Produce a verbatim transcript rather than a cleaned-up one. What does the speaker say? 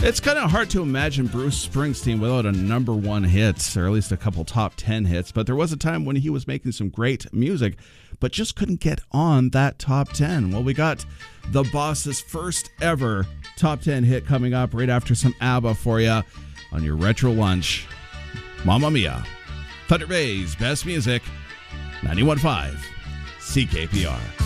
It's kind of hard to imagine Bruce Springsteen without a number one hit, or at least a couple top ten hits. But there was a time when he was making some great music, but just couldn't get on that top ten. Well, we got the Boss's first ever top ten hit coming up right after some ABBA for you on your Retro Lunch. Mamma Mia. Thunder Bay's best music, ninety-one point five C K P R.